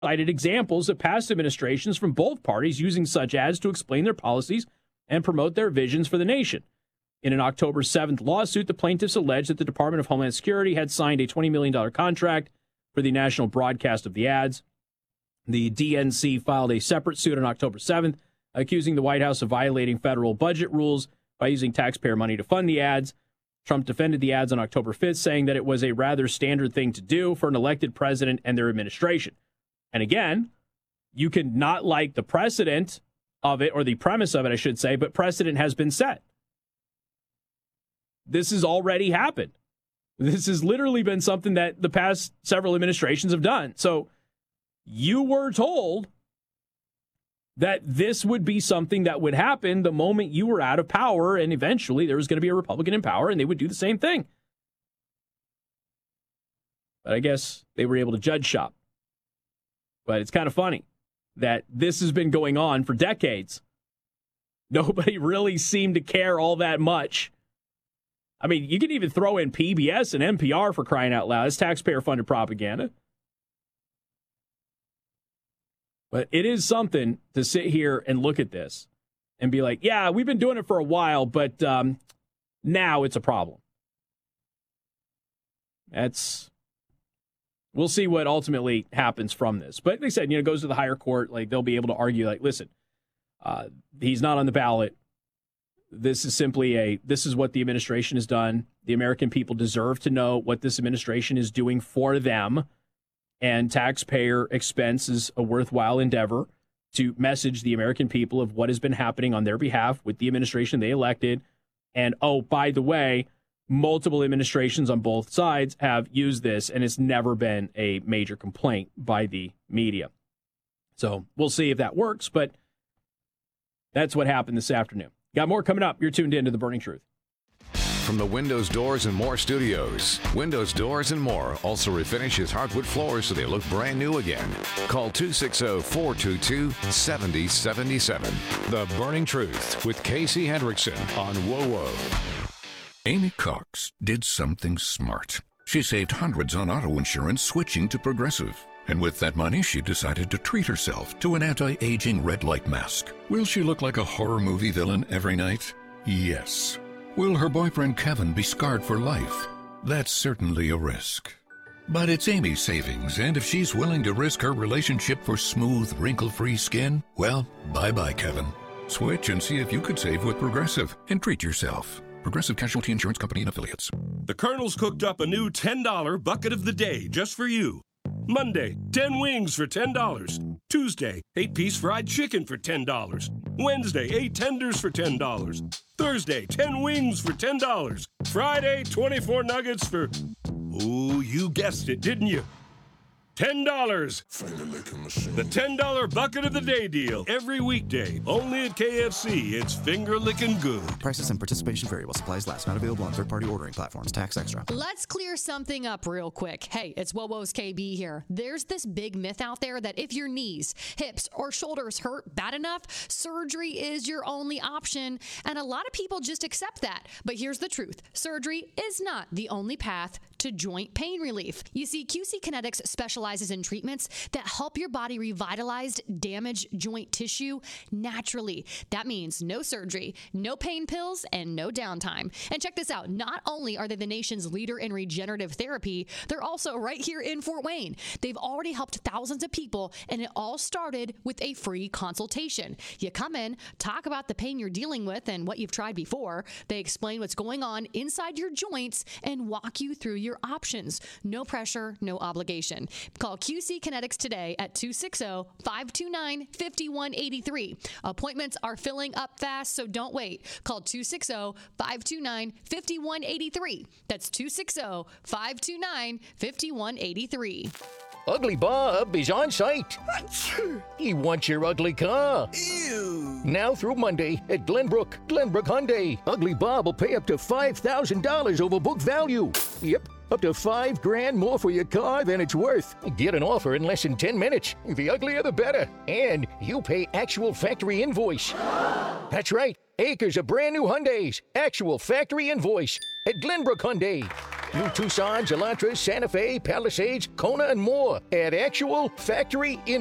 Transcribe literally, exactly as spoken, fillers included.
cited examples of past administrations from both parties using such ads to explain their policies and promote their visions for the nation. In an October seventh lawsuit, the plaintiffs alleged that the Department of Homeland Security had signed a twenty million dollars contract for the national broadcast of the ads. The D N C filed a separate suit on October seventh, accusing the White House of violating federal budget rules by using taxpayer money to fund the ads. Trump defended the ads on October fifth, saying that it was a rather standard thing to do for an elected president and their administration. And again, you can not like the precedent of it, or the premise of it, I should say, but precedent has been set. This has already happened. This has literally been something that the past several administrations have done. So you were told that this would be something that would happen the moment you were out of power, and eventually there was going to be a Republican in power, and they would do the same thing. But I guess they were able to judge shop. But it's kind of funny that this has been going on for decades. Nobody really seemed to care all that much. I mean, you can even throw in P B S and N P R for crying out loud. It's taxpayer-funded propaganda. But it is something to sit here and look at this and be like, yeah, we've been doing it for a while, but um, now it's a problem. That's, we'll see what ultimately happens from this. But like I said, you know, it goes to the higher court. Like, they'll be able to argue, like, listen, uh, he's not on the ballot. This is simply a, this is what the administration has done. The American people deserve to know what this administration is doing for them. And taxpayer expense is a worthwhile endeavor to message the American people of what has been happening on their behalf with the administration they elected. And, oh, by the way, multiple administrations on both sides have used this, and it's never been a major complaint by the media. So we'll see if that works, but that's what happened this afternoon. Got more coming up. You're tuned in to The Burning Truth. From the Windows Doors and More studios, Windows Doors and More also refinishes hardwood floors so they look brand new again. Call two six zero, four two two, seven zero seven seven. The Burning Truth with Casey Hendrickson on W O W O. Amy Cox did something smart. She saved hundreds on auto insurance switching to Progressive. And with that money, she decided to treat herself to an anti-aging red light mask. Will she look like a horror movie villain every night? Yes. Will her boyfriend Kevin be scarred for life? That's certainly a risk. But it's Amy's savings, and if she's willing to risk her relationship for smooth, wrinkle-free skin, well, bye-bye, Kevin. Switch and see if you could save with Progressive and treat yourself. Progressive Casualty Insurance Company and Affiliates. The Colonel's cooked up a new ten dollar bucket of the day just for you. Monday, ten wings for ten dollars. Tuesday, eight-piece fried chicken for ten dollars. Wednesday, eight tenders for ten dollars. Thursday, ten wings for ten dollars. Friday, twenty-four nuggets for... Ooh, you guessed it, didn't you? ten dollars. The ten dollar bucket of the day deal. Every weekday. Only at K F C. It's finger-licking good. Prices and participation vary while supplies last. Not available on third-party ordering platforms. Tax extra. Let's clear something up real quick. Hey, it's W O W O's K B here. There's this big myth out there that if your knees, hips, or shoulders hurt bad enough, surgery is your only option. And a lot of people just accept that. But here's the truth. Surgery is not the only path to joint pain relief. You see, Q C Kinetics specializes in treatments that help your body revitalize damaged joint tissue naturally. That means no surgery, no pain pills, and no downtime. And check this out. Not only are they the nation's leader in regenerative therapy, they're also right here in Fort Wayne. They've already helped thousands of people, and it all started with a free consultation. You come in, talk about the pain you're dealing with and what you've tried before. They explain what's going on inside your joints and walk you through your options. No pressure, no obligation. Call Q C Kinetics today at two six zero, five two nine, five one eight three. Appointments are filling up fast, so don't wait. Call two six zero, five two nine, five one eight three. That's two six zero, five two nine, five one eight three. Ugly Bob is on site. He wants your ugly car. Ew. Now through Monday at Glenbrook, Glenbrook Hyundai. Ugly Bob will pay up to five thousand dollars over book value. Yep, up to five grand more for your car than it's worth. Get an offer in less than ten minutes. The uglier the better. And you pay actual factory invoice. That's right. acres of brand new Hyundais. Actual factory invoice at Glenbrook Hyundai. New Tucson, Elantras, Santa Fe, Palisades, Kona, and more at actual factory invoice.